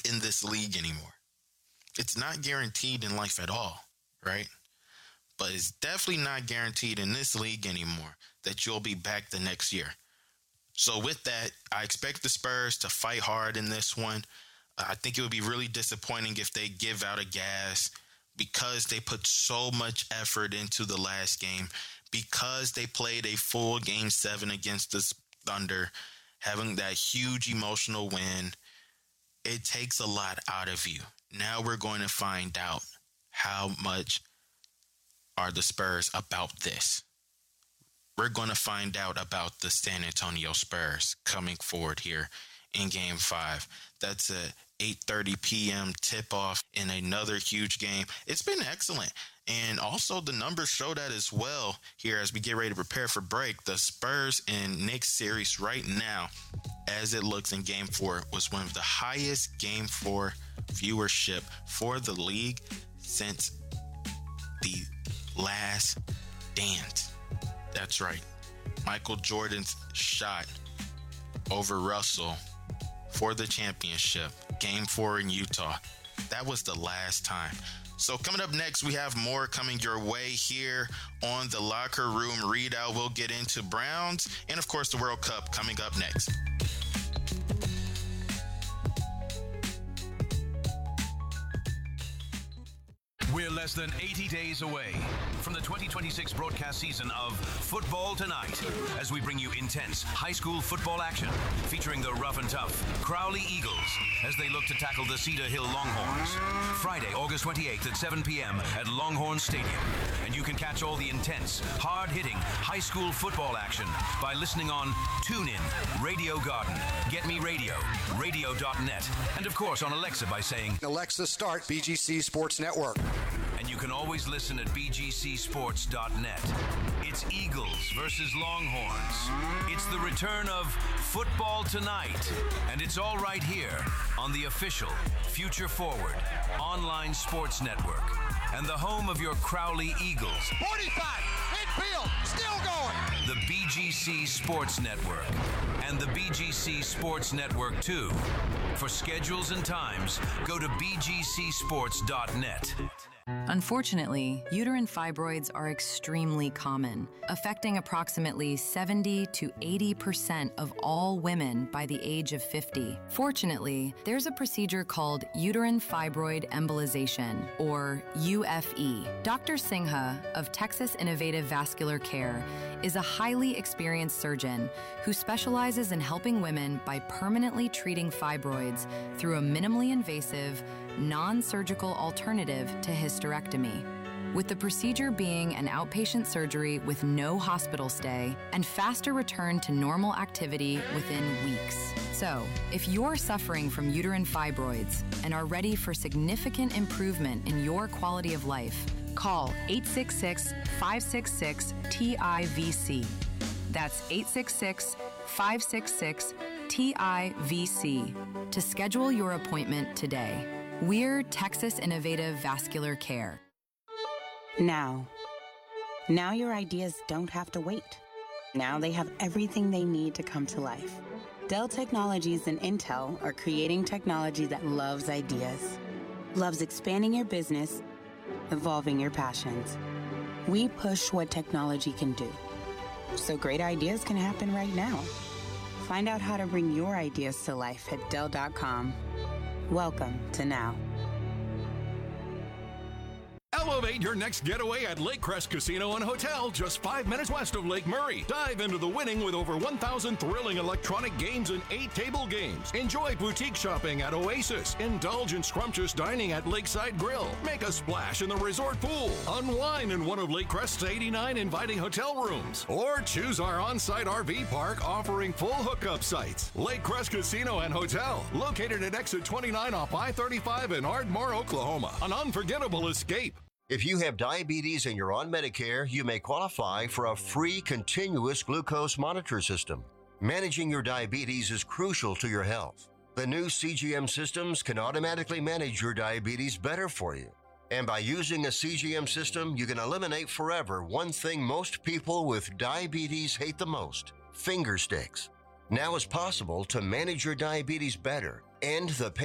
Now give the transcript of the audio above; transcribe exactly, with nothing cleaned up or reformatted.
in this league anymore. It's not guaranteed in life at all, right? But it's definitely not guaranteed in this league anymore that you'll be back the next year. So with that, I expect the Spurs to fight hard in this one. I think it would be really disappointing if they give out a gas because they put so much effort into the last game, because they played a full game seven against the Thunder, having that huge emotional win. It takes a lot out of you. Now we're going to find out how much are the Spurs about this. We're going to find out about the San Antonio Spurs coming forward here in Game five. That's a eight thirty p.m. tip-off in another huge game. It's been excellent. And also the numbers show that as well here as we get ready to prepare for break. The Spurs and Knicks series right now, as it looks in Game four, was one of the highest Game four viewership for the league since the Last Dance. That's right. Michael Jordan's shot over Russell for the championship, Game four in Utah. That was the last time. So coming up next, we have more coming your way here on the Locker Room Readout. We'll get into Browns and, of course, the World Cup coming up next. We're less than eighty days away from the twenty twenty-six broadcast season of Football Tonight, as we bring you intense high school football action featuring the rough and tough Crowley Eagles as they look to tackle the Cedar Hill Longhorns. Friday, August twenty-eighth at seven p.m. at Longhorn Stadium. And you can catch all the intense, hard-hitting high school football action by listening on TuneIn, Radio Garden, Get Me Radio, radio dot net, and of course on Alexa by saying, Alexa, start B G C Sports Network. And you can always listen at b g c sports dot net. It's Eagles versus Longhorns. It's the return of Football Tonight. And it's all right here on the official Future Forward online sports network and the home of your Crowley Eagles. forty-five, midfield, still going. The B G C Sports Network and the B G C Sports Network two. For schedules and times, go to b g c sports dot net. Unfortunately, uterine fibroids are extremely common, affecting approximately seventy to eighty percent of all women by the age of fifty. Fortunately, there's a procedure called uterine fibroid embolization, or U F E. Doctor Singha of Texas Innovative Vascular Care is a highly experienced surgeon who specializes in helping women by permanently treating fibroids through a minimally invasive, non-surgical alternative to hysterectomy, with the procedure being an outpatient surgery with no hospital stay and faster return to normal activity within weeks. So, if you're suffering from uterine fibroids and are ready for significant improvement in your quality of life, call eight six six, five six six, T I V C. That's eight six six, five six six, T I V C to schedule your appointment today. We're Texas Innovative Vascular Care. Now. Now your ideas don't have to wait. Now they have everything they need to come to life. Dell Technologies and Intel are creating technology that loves ideas, loves expanding your business, evolving your passions. We push what technology can do, so great ideas can happen right now. Find out how to bring your ideas to life at Dell dot com. Welcome to Now. Elevate your next getaway at Lake Crest Casino and Hotel, just five minutes west of Lake Murray. Dive into the winning with over one thousand thrilling electronic games and eight table games. Enjoy boutique shopping at Oasis. Indulge in scrumptious dining at Lakeside Grill. Make a splash in the resort pool. Unwind in one of Lake Crest's eighty-nine inviting hotel rooms. Or choose our on-site R V park offering full hookup sites. Lake Crest Casino and Hotel, located at exit twenty-nine off I thirty-five in Ardmore, Oklahoma. An unforgettable escape. If you have diabetes and you're on Medicare, you may qualify for a free continuous glucose monitor system. Managing your diabetes is crucial to your health. The new C G M systems can automatically manage your diabetes better for you. And by using a C G M system, you can eliminate forever one thing most people with diabetes hate the most: finger sticks. Now it's possible to manage your diabetes better and the